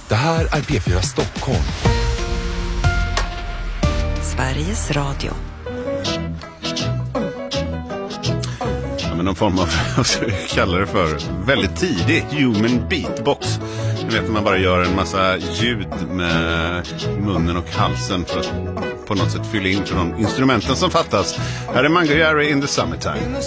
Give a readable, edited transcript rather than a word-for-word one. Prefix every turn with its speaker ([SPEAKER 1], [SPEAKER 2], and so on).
[SPEAKER 1] Det här är P4 Stockholm.
[SPEAKER 2] Sveriges Radio.
[SPEAKER 3] Ja, men någon form av, vad ska vi kalla det för, väldigt tidig human beatbox. Ni vet, man bara gör en massa ljud med munnen och halsen för att på något sätt fylla in för de instrumenten som fattas. Här är Mango Jerry in the Summertime.